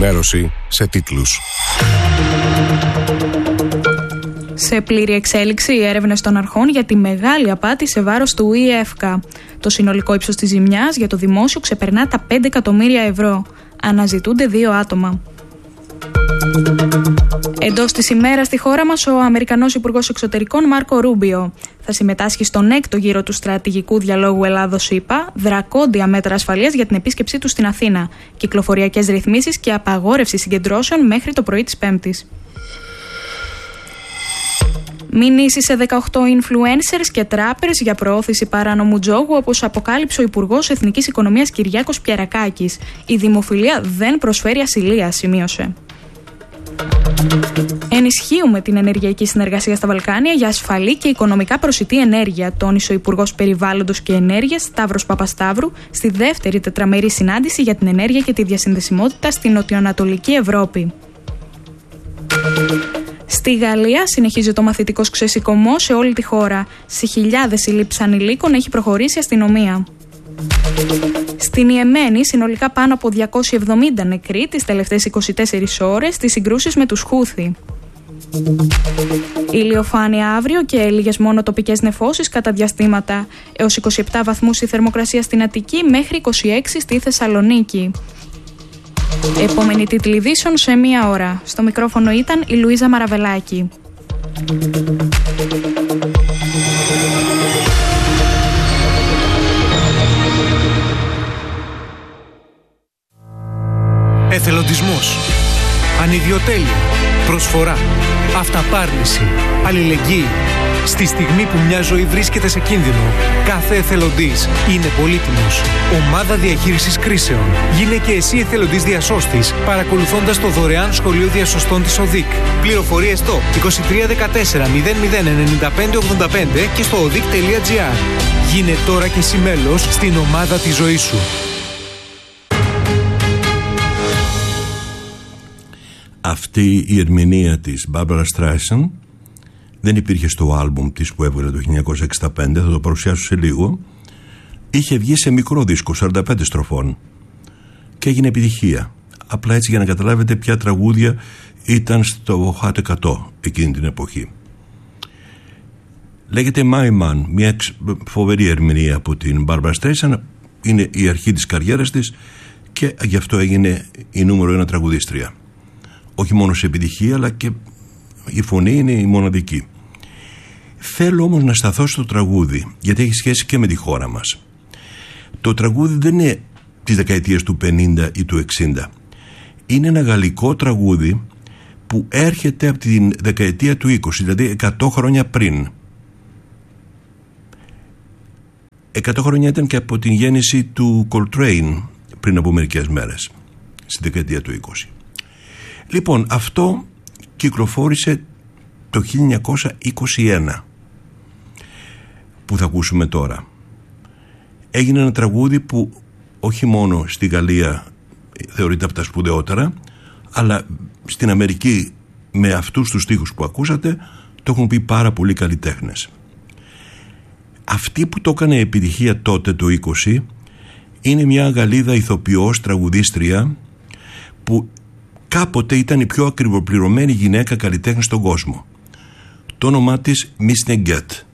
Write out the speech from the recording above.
ενημέρωση σε τίτλους. Σε πλήρη εξέλιξη οι έρευνες των αρχών για τη μεγάλη απάτη σε βάρος του ΙΕΦΚΑ. Το συνολικό ύψος της ζημιάς για το δημόσιο ξεπερνά τα 5 εκατομμύρια ευρώ. Αναζητούνται 2 άτομα. Εντός της ημέρας στη χώρα μας ο Αμερικανός Υπουργός Εξωτερικών Μάρκο Ρούμπιο θα συμμετάσχει στον 6ο γύρο του στρατηγικού διαλόγου Ελλάδος-ΗΠΑ, δρακόντια μέτρα ασφαλείας για την επίσκεψή του στην Αθήνα, κυκλοφοριακές ρυθμίσεις και απαγόρευση συγκεντρώσεων μέχρι το πρωί της Πέμπτης. Μηνύσεις σε 18 influencers και trappers για προώθηση παράνομου τζόγου, όπως αποκάλυψε ο Υπουργός Εθνικής Οικονομίας Κυριάκος Πιερακάκης. Η δημοφιλία δεν προσφέρει ασυλία, σημείωσε. Ενισχύουμε την ενεργειακή συνεργασία στα Βαλκάνια για ασφαλή και οικονομικά προσιτή ενέργεια, τόνισε ο Υπουργός Περιβάλλοντος και Ενέργειας Σταύρος Παπασταύρου στη δεύτερη τετραμερή συνάντηση για την ενέργεια και τη διασυνδεσιμότητα στην νοτιοανατολική Ευρώπη. Στη Γαλλία συνεχίζει το μαθητικός ξεσηκωμός σε όλη τη χώρα. Σε χιλιάδες συλλήψεις ανηλίκων έχει προχωρήσει η αστυνομία. Στην Ιεμένη συνολικά πάνω από 270 νεκροί τις τελευταίες 24 ώρες στις συγκρούσεις με τους Χούθι. Ηλιοφάνεια αύριο και λίγες μόνο τοπικές νεφώσεις κατά διαστήματα. Έως 27 βαθμούς η θερμοκρασία στην Αττική μέχρι 26 στη Θεσσαλονίκη. Επόμενη τίτλη ειδήσεων σε 1 ώρα. Στο μικρόφωνο ήταν η Λουίζα Μαραβελάκη. Εθελοντισμός, ανιδιοτέλεια, προσφορά, αυταπάρνηση, αλληλεγγύη. Στη στιγμή που μια ζωή βρίσκεται σε κίνδυνο, κάθε εθελοντής είναι πολύτιμος. Ομάδα Διαχείρισης Κρίσεων. Γίνε και εσύ εθελοντής διασώστης, παρακολουθώντας το δωρεάν σχολείο διασωστών της ΟΔΙΚ. Πληροφορίες στο 2314 00 95 85 και στο odic.gr. Γίνε τώρα και εσύ μέλος στην ομάδα της ζωής σου. Αυτή η ερμηνεία της Barbra Streisand δεν υπήρχε στο άλμπουμ της που έβγαλε το 1965, θα το παρουσιάσω σε λίγο. Είχε βγει σε μικρό δίσκο 45 στροφών και έγινε επιτυχία. Απλά έτσι για να καταλάβετε ποια τραγούδια ήταν στο Hot 100 εκείνη την εποχή. Λέγεται My Man, μια φοβερή ερμηνεία από την Barbra Streisand. Είναι η αρχή της καριέρας της και γι' αυτό έγινε η νούμερο 1 τραγουδίστρια. Όχι μόνο σε επιτυχία, αλλά και η φωνή είναι η μοναδική. Θέλω όμως να σταθώ στο τραγούδι, γιατί έχει σχέση και με τη χώρα μας. Το τραγούδι δεν είναι της δεκαετίας του 50 ή του 60. Είναι ένα γαλλικό τραγούδι που έρχεται από τη δεκαετία του 20, δηλαδή 100 χρόνια πριν. 100 χρόνια ήταν και από την γέννηση του Coltrane πριν από μερικές μέρες, στη δεκαετία του 20. Λοιπόν, αυτό κυκλοφόρησε το 1921 που θα ακούσουμε τώρα. Έγινε ένα τραγούδι που όχι μόνο στη Γαλλία θεωρείται από τα σπουδαιότερα, αλλά στην Αμερική με αυτούς τους στίχους που ακούσατε το έχουν πει πάρα πολλοί καλλιτέχνες. Αυτή που το έκανε επιτυχία τότε το 20 είναι μια Γαλλίδα ηθοποιός, τραγουδίστρια που κάποτε ήταν η πιο ακριβοπληρωμένη γυναίκα καλλιτέχνη στον κόσμο. Το όνομά της Miss Neguet.